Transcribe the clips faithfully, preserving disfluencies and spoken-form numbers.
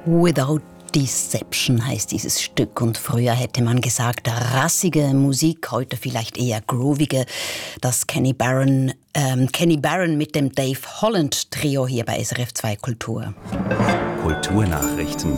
Without Deception heißt dieses Stück und früher hätte man gesagt rassige Musik, heute vielleicht eher groovige. Das Kenny Barron, ähm, Kenny Barron mit dem Dave Holland Trio hier bei S R F zwei Kultur. Kulturnachrichten.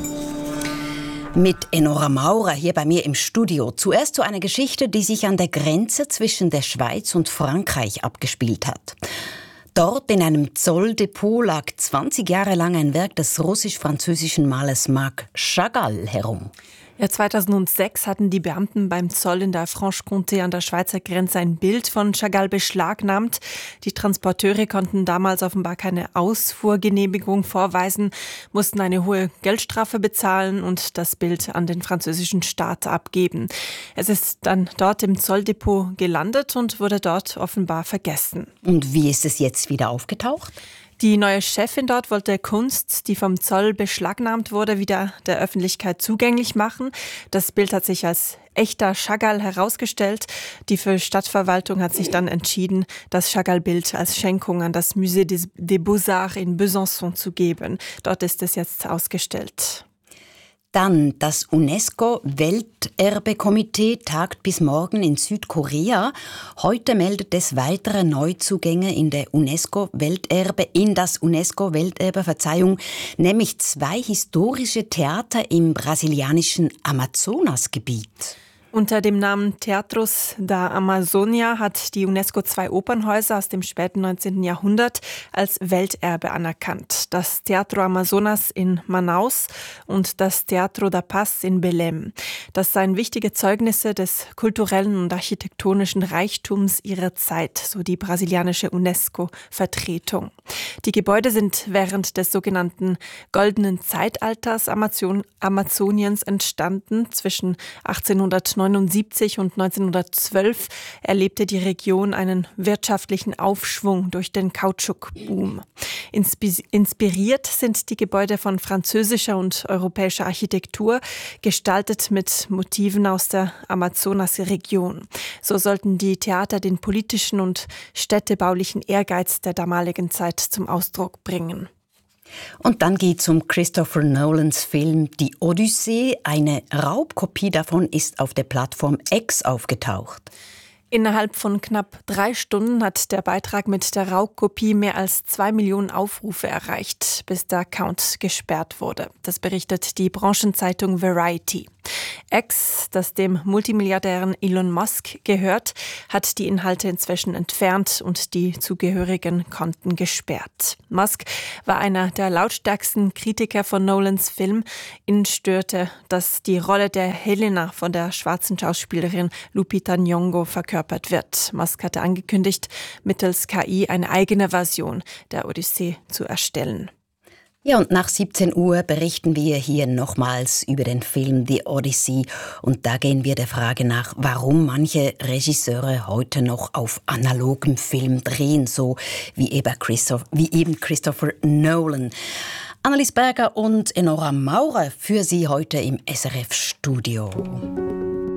Mit Enora Maurer hier bei mir im Studio. Zuerst zu einer Geschichte, die sich an der Grenze zwischen der Schweiz und Frankreich abgespielt hat. Dort in einem Zolldepot lag zwanzig Jahre lang ein Werk des russisch-französischen Malers Marc Chagall herum. Ja, zweitausendsechs hatten die Beamten beim Zoll in der Franche-Comté an der Schweizer Grenze ein Bild von Chagall beschlagnahmt. Die Transporteure konnten damals offenbar keine Ausfuhrgenehmigung vorweisen, mussten eine hohe Geldstrafe bezahlen und das Bild an den französischen Staat abgeben. Es ist dann dort im Zolldepot gelandet und wurde dort offenbar vergessen. Und wie ist es jetzt wieder aufgetaucht? Die neue Chefin dort wollte Kunst, die vom Zoll beschlagnahmt wurde, wieder der Öffentlichkeit zugänglich machen. Das Bild hat sich als echter Chagall herausgestellt. Die Stadtverwaltung hat sich dann entschieden, das Chagall-Bild als Schenkung an das Musée des, des Beaux-Arts in Besançon zu geben. Dort ist es jetzt ausgestellt. Dann das UNESCO-Welterbekomitee tagt bis morgen in Südkorea. Heute meldet es weitere Neuzugänge in der UNESCO-Welterbe, in das UNESCO-Welterbe, Verzeihung, nämlich zwei historische Theater im brasilianischen Amazonasgebiet. Unter dem Namen Teatros da Amazonia hat die UNESCO zwei Opernhäuser aus dem späten neunzehnten Jahrhundert als Welterbe anerkannt. Das Teatro Amazonas in Manaus und das Teatro da Paz in Belém. Das seien wichtige Zeugnisse des kulturellen und architektonischen Reichtums ihrer Zeit, so die brasilianische UNESCO-Vertretung. Die Gebäude sind während des sogenannten Goldenen Zeitalters Amazon- Amazoniens entstanden. Zwischen achtzehnhundertneunundsiebzig und neunzehnhundertzwölf erlebte die Region einen wirtschaftlichen Aufschwung durch den Kautschukboom. Inspi- inspiriert sind die Gebäude von französischer und europäischer Architektur, gestaltet mit Motiven aus der Amazonasregion. So sollten die Theater den politischen und städtebaulichen Ehrgeiz der damaligen Zeit zum Ausdruck bringen. Und dann geht's um Christopher Nolans Film Die Odyssee. Eine Raubkopie davon ist auf der Plattform X aufgetaucht. Innerhalb von knapp drei Stunden hat der Beitrag mit der Raubkopie mehr als zwei Millionen Aufrufe erreicht, bis der Account gesperrt wurde. Das berichtet die Branchenzeitung Variety. X, das dem Multimilliardären Elon Musk gehört, hat die Inhalte inzwischen entfernt und die zugehörigen Konten gesperrt. Musk war einer der lautstärksten Kritiker von Nolans Film. Ihn störte, dass die Rolle der Helena von der schwarzen Schauspielerin Lupita Nyong'o verkörpert wird. Musk hatte angekündigt, mittels K I eine eigene Version der Odyssee zu erstellen. Ja, und nach siebzehn Uhr berichten wir hier nochmals über den Film The Odyssey. Und da gehen wir der Frage nach, warum manche Regisseure heute noch auf analogem Film drehen, so wie eben, Christoph, wie eben Christopher Nolan. Annelies Berger und Enora Maurer für Sie heute im S R F-Studio.